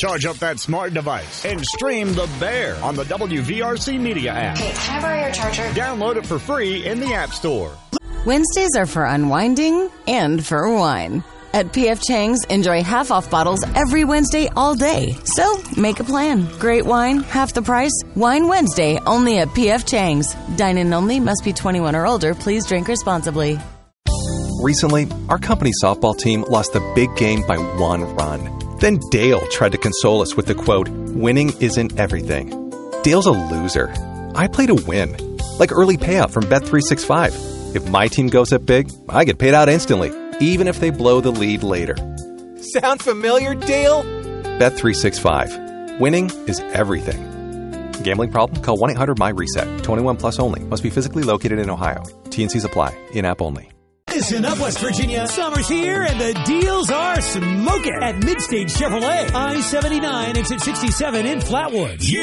Charge up that smart device and stream The Bear on the WVRC Media app. Hey, can I borrow your charger? Download it for free in the App Store. Wednesdays are for unwinding and for wine. At P.F. Chang's, enjoy half-off bottles every Wednesday all day. So, make a plan. Great wine, half the price. Wine Wednesday, only at P.F. Chang's. Dine-in only, must be 21 or older. Please drink responsibly. Recently, our company softball team lost the big game by 1 run. Then Dale tried to console us with the quote, "Winning isn't everything." Dale's a loser. I play to win. Like early payout from Bet365. If my team goes up big, I get paid out instantly, even if they blow the lead later. Sound familiar, Dale? Bet365. Winning is everything. Gambling problem? Call 1-800-MY-RESET. 21 plus only. Must be physically located in Ohio. T&Cs apply. In-app only. Listen up, West Virginia. Summer's here and the deals are smoking at Midstage Chevrolet. I-79 exit 67 in Flatwoods.